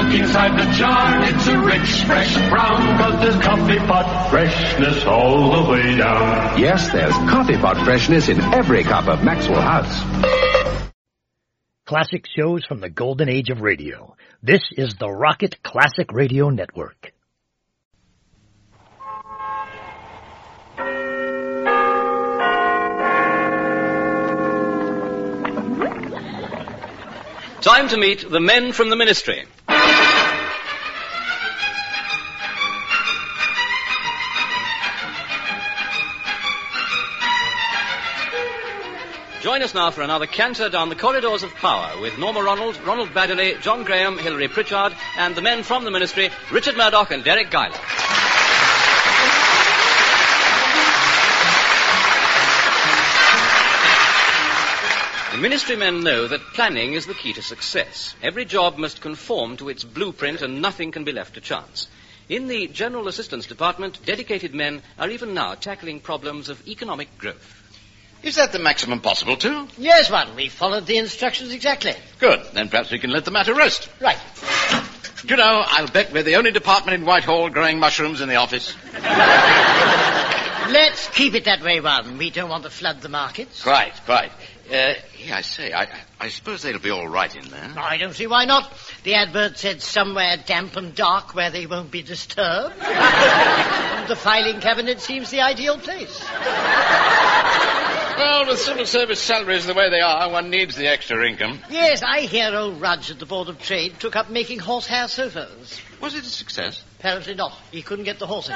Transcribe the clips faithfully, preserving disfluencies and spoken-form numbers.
look inside the jar, it's a rich, fresh brown, 'cause there's coffee pot freshness all the way down. Yes, there's coffee pot freshness in every cup of Maxwell House. Classic shows from the golden age of radio. This is the Rocket Classic Radio Network. Time to meet the men from the ministry. Join us now for another canter down the corridors of power with Norma Ronald, Ronald Baddeley, John Graham, Hilary Pritchard, and the men from the ministry, Richard Murdoch and Derek Guyler. The ministry men know that planning is the key to success. Every job must conform to its blueprint and nothing can be left to chance. In the General Assistance Department, dedicated men are even now tackling problems of economic growth. Is that the maximum possible, too? Yes, one. We followed the instructions exactly. Good. Then perhaps we can let the matter rest. Right. Do you know, I'll bet we're the only department in Whitehall growing mushrooms in the office. Let's keep it that way, one. We don't want to flood the markets. Quite, quite. Uh, yeah, I say, I, I suppose they'll be all right in there. I don't see why not. The advert said somewhere damp and dark where they won't be disturbed. The filing cabinet seems the ideal place. Well, with civil service salaries the way they are, one needs the extra income. Yes, I hear old Rudge at the Board of Trade took up making horsehair sofas. Was it a success? Apparently not. He couldn't get the horses.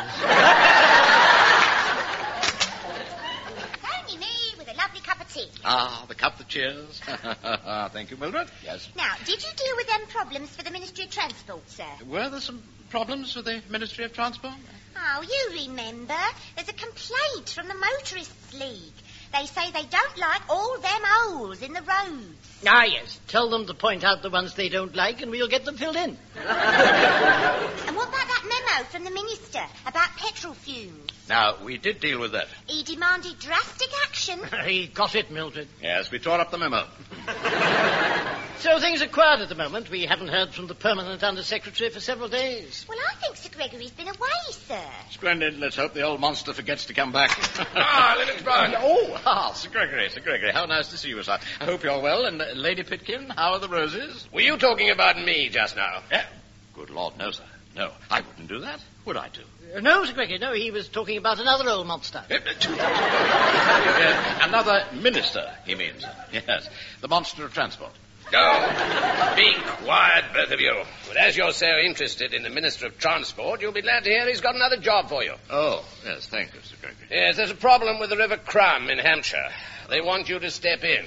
Only me with a lovely cup of tea. Ah, the cup that cheers. Thank you, Mildred. Yes. Now, did you deal with them problems for the Ministry of Transport, sir? Were there some problems with the Ministry of Transport? Oh, you remember. There's a complaint from the Motorists' League. They say they don't like all them holes in the roads. Ah, yes. Tell them to point out the ones they don't like and we'll get them filled in. And what about that memo from the minister about petrol fumes? Now, we did deal with that. He demanded drastic action. He got it, Mildred. Yes, we tore up the memo. So things are quiet at the moment. We haven't heard from the permanent Under-Secretary for several days. Well, I think Sir Gregory's been away, sir. Splendid. Let's hope the old monster forgets to come back. Ah, Livingston. Oh, ah, Sir Gregory, Sir Gregory. How nice to see you, sir. I hope you're well. And uh, Lady Pitkin, how are the roses? Were you talking about me just now? Yeah. Good Lord, no, sir. No, I wouldn't do that. Would I do? Uh, no, Sir Gregory, no. He was talking about another old monster. uh, another minister, he means. Yes, the monster of transport. Oh, be quiet, both of you. But as you're so interested in the Minister of Transport, you'll be glad to hear he's got another job for you. Oh, yes, thank you, Sir Gregory. Yes, there's a problem with the River Crum in Hampshire. They want you to step in.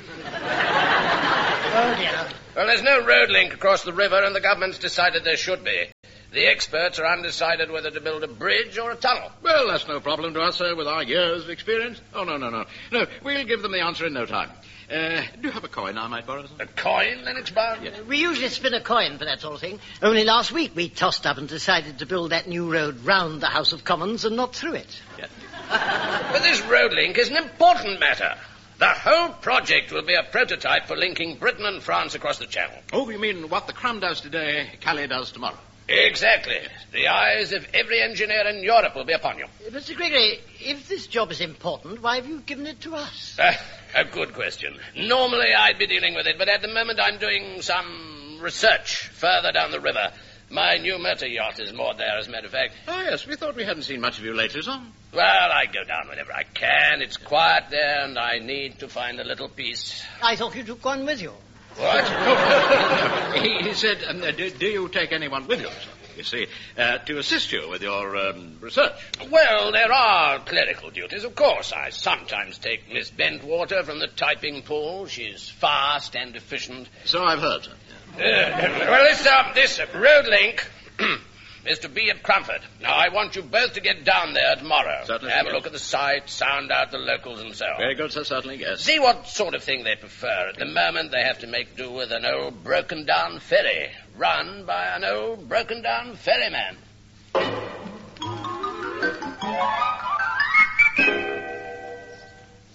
Oh, dear. Well, there's no road link across the river, and the government's decided there should be. The experts are undecided whether to build a bridge or a tunnel. Well, that's no problem to us, sir, with our years of experience. Oh, no, no, no. No, we'll give them the answer in no time. Uh, do you have a coin I might borrow, sir? A coin, Lennox Bound? Uh, we usually spin a coin for that sort of thing. Only last week we tossed up and decided to build that new road round the House of Commons and not through it. Yeah. But this road link is an important matter. The whole project will be a prototype for linking Britain and France across the Channel. Oh, you mean what the Crum does today, Calais does tomorrow? Exactly. The eyes of every engineer in Europe will be upon you. Uh, Mister Gregory, if this job is important, why have you given it to us? Uh, a good question. Normally I'd be dealing with it, but at the moment I'm doing some research further down the river. My new motor yacht is moored there, as a matter of fact. Oh, yes, we thought we hadn't seen much of you lately, sir. Well, I go down whenever I can. It's quiet there, and I need to find a little peace. I thought you took one with you. What? he, he said, um, do, do you take anyone with you, sir? You see, uh, to assist you with your um, research. Well, there are clerical duties, of course. I sometimes take Miss Bentwater from the typing pool. She's fast and efficient. So I've heard, sir. Uh, well, this, uh, this road link is to be at Crumford. Now, I want you both to get down there tomorrow. Certainly. Have yes. a look at the site, sound out the locals and so on. Very good, sir, certainly, yes. See what sort of thing they prefer. At the moment, they have to make do with an old broken-down ferry, run by an old broken-down ferryman.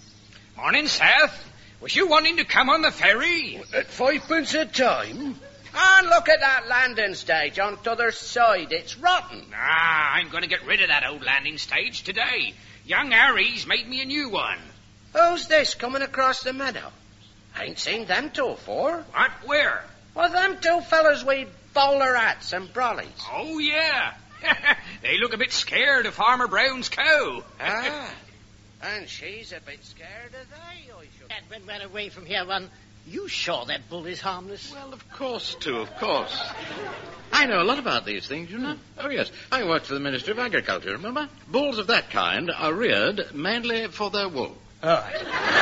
Morning, Seth. Was you wanting to come on the ferry? At fivepence a time? And look at that landing stage on the other side. It's rotten. Ah, I'm going to get rid of that old landing stage today. Young Harry's made me a new one. Who's this coming across the meadow? I ain't seen them two afore. What? Where? Well, them two fellas with bowler hats and brollies. Oh, yeah. They look a bit scared of Farmer Brown's cow. Ah, and she's a bit scared of they, I should. And when we're away from here, one, you sure that bull is harmless? Well, of course, too, of course. I know a lot about these things, you know. Oh, yes. I worked for the Ministry of Agriculture, remember? Bulls of that kind are reared mainly for their wool. All right.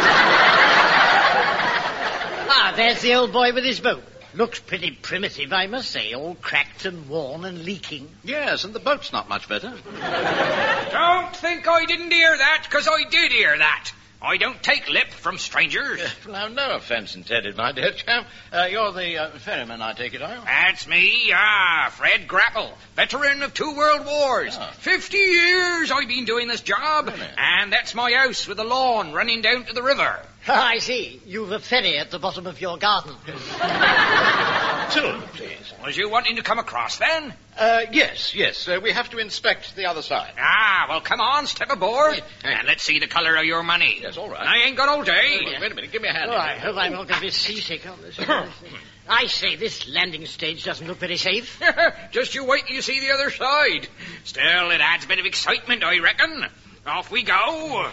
Ah, there's the old boy with his boat. Looks pretty primitive, I must say, all cracked and worn and leaking. Yes, and the boat's not much better. Don't think I didn't hear that, because I did hear that. I don't take lip from strangers. Uh, well, no offence intended, my dear chap. Uh, you're the uh, ferryman, I take it, are you? That's me, ah, Fred Grapple, veteran of two world wars. Oh. Fifty years I've been doing this job, Really? and that's my house with a lawn running down to the river. Ah, I see. You've a ferry at the bottom of your garden. Two, please. Was you wanting to come across, then? Uh, yes, yes. Uh, we have to inspect the other side. Ah, well, come on, step aboard, Yeah. and let's see the colour of your money. Yes, all right. I ain't got all day. Wait, wait a minute. Give me a hand. Oh, I hope I'm not going to be seasick on this. I say, this landing stage doesn't look very safe. Just you wait till you see the other side. Still, it adds a bit of excitement, I reckon. Off we go.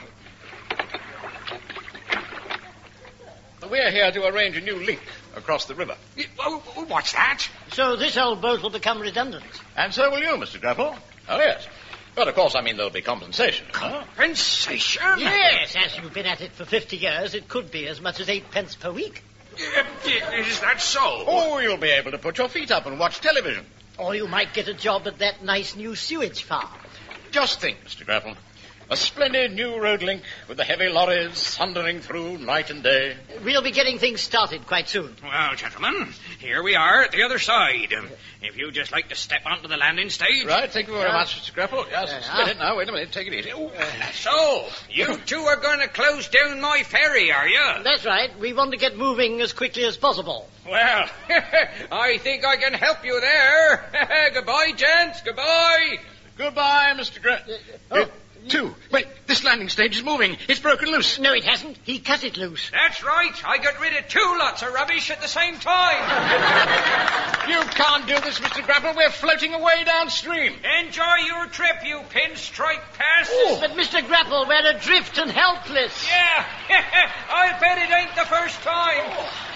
We're here to arrange a new link across the river. Oh, what's that? So this old boat will become redundant. And so will you, Mister Grapple. Oh, yes. But, of course, I mean, there'll be compensation. Huh? Compensation? Yes, as you've been at it for fifty years, it could be as much as eight pence per week. Uh, Is that so? Oh, you'll be able to put your feet up and watch television. Or you might get a job at that nice new sewage farm. Just think, Mister Grapple. A splendid new road link with the heavy lorries thundering through night and day. We'll be getting things started quite soon. Well, gentlemen, here we are at the other side. If you'd just like to step onto the landing stage. Right, thank you very Uh, much, Mister Grapple. Yes, uh, it's a minute now. Wait a minute. Take it easy. Ooh. So, you two are going to close down my ferry, are you? That's right. We want to get moving as quickly as possible. Well, I think I can help you there. Goodbye, gents. Goodbye. Goodbye, Mister Gra... Oh. Uh, two. Wait, this landing stage is moving. It's broken loose. No, it hasn't. He cut it loose. That's right. I got rid of two lots of rubbish at the same time. You can't do this, Mister Grapple. We're floating away downstream. Enjoy your trip, you pinstripe pass. But Mister Grapple, we're adrift and helpless. Yeah, I'll bet it ain't the first time.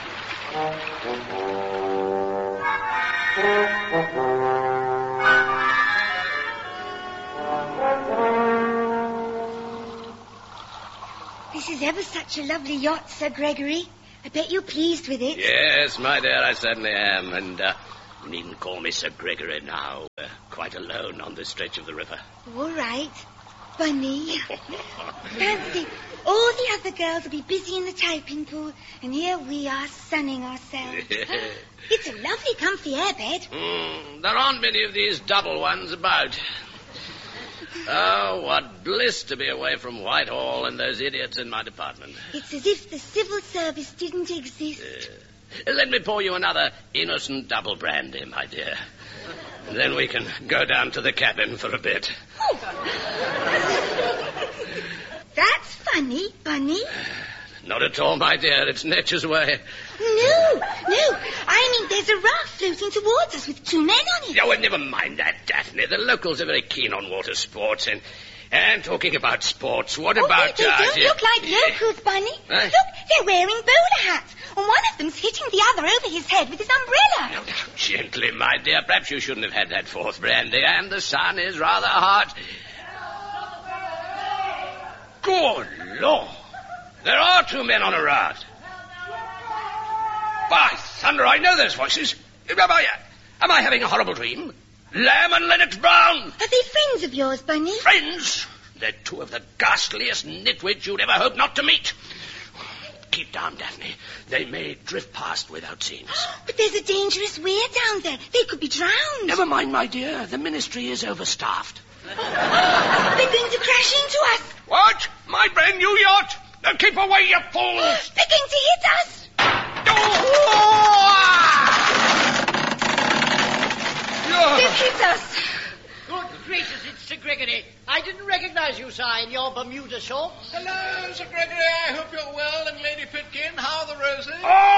This is ever such a lovely yacht, Sir Gregory. I bet you're pleased with it. Yes, my dear, I certainly am. And uh, you needn't call me Sir Gregory now. We're quite alone on this stretch of the river. All right. Bunny. Fancy, all the other girls will be busy in the typing pool, and here we are sunning ourselves. It's a lovely, comfy airbed. Mm, there aren't many of these double ones about. Oh, what bliss to be away from Whitehall and those idiots in my department. It's as if the civil service didn't exist. Uh, let me pour you another innocent double brandy, my dear. And then we can go down to the cabin for a bit. Oh. That's funny, Bunny. Not at all, my dear. It's nature's way. No, no. I mean, there's a raft floating towards us with two men on it. Oh, well, never mind that, Daphne. The locals are very keen on water sports. And, and talking about sports, what oh, about... They, they uh, don't the- look like locals, Bunny. Huh? Look, they're wearing bowler hats. And one of them's hitting the other over his head with his umbrella. Now, now, gently, my dear. Perhaps you shouldn't have had that fourth brandy. And the sun is rather hot. Good Lord. There are two men on a raft. By thunder, I know those voices. Am I, am I having a horrible dream? Lamb and Lennox Brown. Are they friends of yours, Bunny? Friends? They're two of the ghastliest nitwits you'd ever hope not to meet. Keep down, Daphne. They may drift past without seeing us. But there's a dangerous weir down there. They could be drowned. Never mind, my dear. The ministry is overstaffed. They're going to crash into us. What? My brand new yacht? Now keep away, you fools! They're going to hit us. Oh! recognize you, sir, in your Bermuda shorts. Hello, Sir Gregory. I hope you're well. And Lady Pitkin, how are the roses?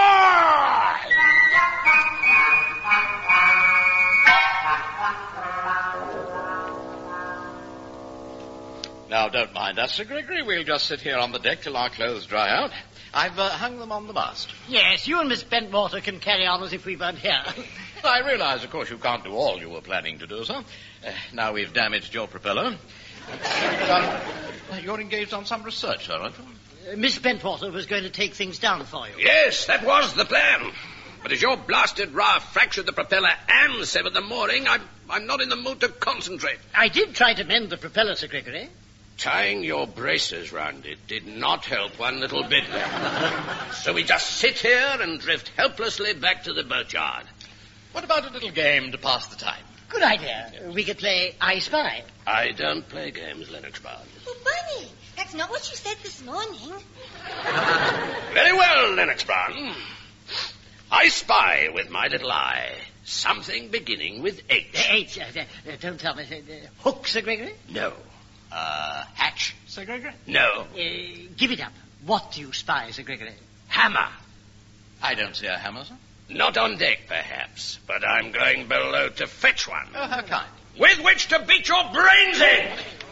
Now, don't mind us, Sir Gregory. We'll just sit here on the deck till our clothes dry out. I've uh, hung them on the mast. Yes, you and Miss Bentwater can carry on as if we weren't here. I realize, of course, you can't do all you were planning to do, sir. Uh, now we've damaged your propeller. um, you're engaged on some research, sir, aren't you? Uh, Miss Bentwater was going to take things down for you. Yes, that was the plan. But as your blasted raft fractured the propeller and severed the mooring, I'm, I'm not in the mood to concentrate. I did try to mend the propeller, Sir Gregory. Tying your braces round it did not help one little bit. So we just sit here and drift helplessly back to the boatyard. What about a little game to pass the time? Good idea. We could play I Spy. I don't play games, Lennox Barnes. Oh, Bunny, that's not what you said this morning. Very well, Lennox Barnes. I spy with my little eye something beginning with H. Uh, H, uh, uh, don't tell me. Uh, uh, hook, Sir Gregory? No. Uh, hatch, Sir Gregory? No. Uh, give it up. What do you spy, Sir Gregory? Hammer. I don't see a hammer, sir. Not on deck, perhaps, but I'm going below to fetch one. Oh, how kind. With which to beat your brains in!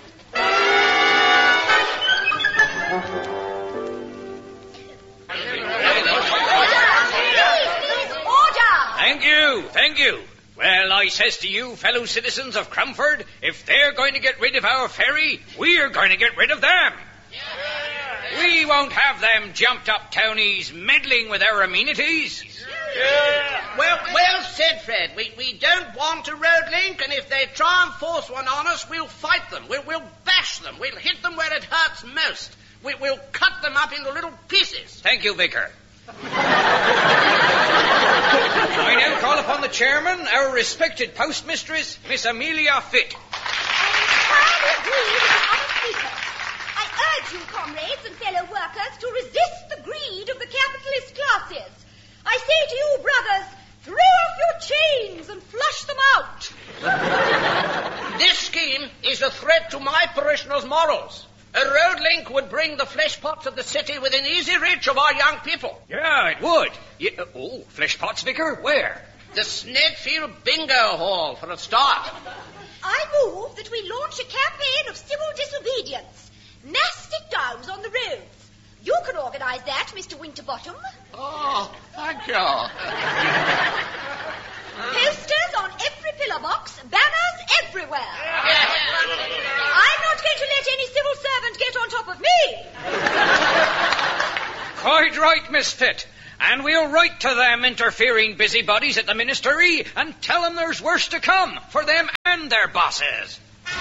Order! Thank you, thank you. Well, I says to you, fellow citizens of Crumford, if they're going to get rid of our ferry, we're going to get rid of them. We won't have them jumped-up townies meddling with our amenities. Well, well said, Fred. We, we don't want a road link, and if they try and force one on us, we'll fight them. We'll, we'll bash them. We'll hit them where it hurts most. We, we'll cut them up into little pieces. Thank you, Vicar. I now call upon the chairman, our respected postmistress, Miss Amelia Fitt. I urge you, comrades and fellow workers, to resist the greed of the capitalist classes. I say to you, brothers, throw off your chains and flush them out. This scheme is a threat to my parishioners' morals. A road link would bring the flesh pots of the city within easy reach of our young people. Yeah, it would. Yeah, oh, flesh pots, Vicar? Where? The Snedfield Bingo Hall, for a start. I move that we launch a campaign of civil disobedience. Mass stick-downs on the roads. You can organise that, Mister Winterbottom. Oh, thank you. Posters on every pillar box, banners everywhere. I'm not going to let any civil servant get on top of me. Quite right, Miss Fitt. And we'll write to them interfering busybodies at the ministry and tell them there's worse to come for them and their bosses.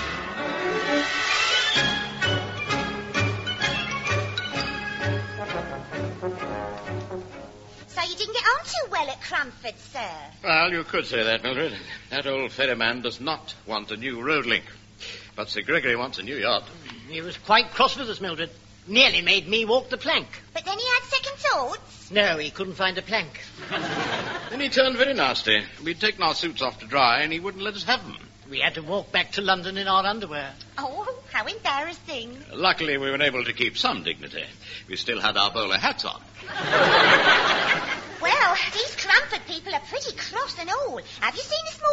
So you didn't get on too well at Crumford, sir? Well, you could say that, Mildred. That old ferryman does not want a new road link. But Sir Gregory wants a new yacht. He was quite cross with us, Mildred. Nearly made me walk the plank. But then he had second thoughts. No, he couldn't find a plank. Then he turned very nasty. We'd taken our suits off to dry, and he wouldn't let us have them. We had to walk back to London in our underwear. Oh, how embarrassing. Luckily, we were able to keep some dignity. We still had our bowler hats on. Well, these Crumford people are pretty cross and all. Have you seen this morning?